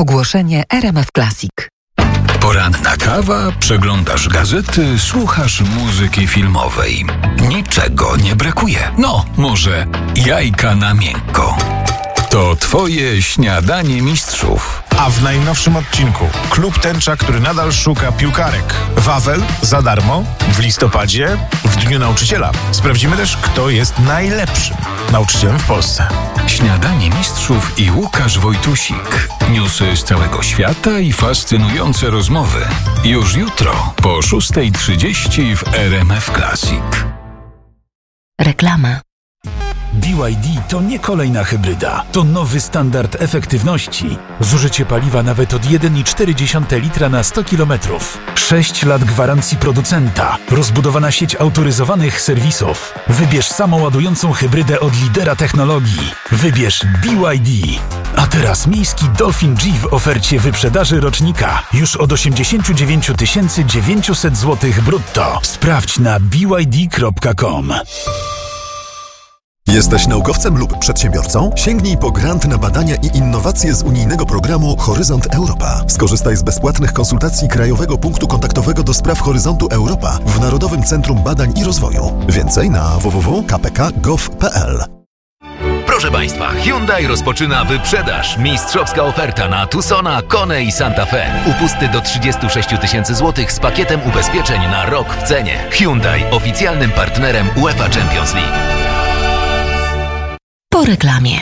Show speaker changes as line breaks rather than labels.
Ogłoszenie RMF Classic.
Poranna kawa, przeglądasz gazety, słuchasz muzyki filmowej. Niczego nie brakuje. No, może jajka na miękko. To twoje śniadanie mistrzów.
A w najnowszym odcinku klub Tęcza, który nadal szuka piłkarek. Wawel za darmo w listopadzie, w Dniu Nauczyciela. Sprawdzimy też, kto jest najlepszym nauczycielem w Polsce.
Śniadanie mistrzów i Łukasz Wojtusik. Newsy z całego świata i fascynujące rozmowy. Już jutro po 6:30 w RMF Classic.
Reklama.
BYD to nie kolejna hybryda. To nowy standard efektywności. Zużycie paliwa nawet od 1,4 litra na 100 km. 6 lat gwarancji producenta. Rozbudowana sieć autoryzowanych serwisów. Wybierz samoładującą hybrydę od lidera technologii. Wybierz BYD. A teraz miejski Dolphin G w ofercie wyprzedaży rocznika. Już od 89 900 zł brutto. Sprawdź na byd.com.
Jesteś naukowcem lub przedsiębiorcą? Sięgnij po grant na badania i innowacje z unijnego programu Horyzont Europa. Skorzystaj z bezpłatnych konsultacji Krajowego Punktu Kontaktowego do spraw Horyzontu Europa w Narodowym Centrum Badań i Rozwoju. Więcej na www.kpk.gov.pl.
Proszę Państwa, Hyundai rozpoczyna wyprzedaż. Mistrzowska oferta na Tucsona, Kone i Santa Fe. Upusty do 36 000 złotych z pakietem ubezpieczeń na rok w cenie. Hyundai, oficjalnym partnerem UEFA Champions League.
Po reklamie.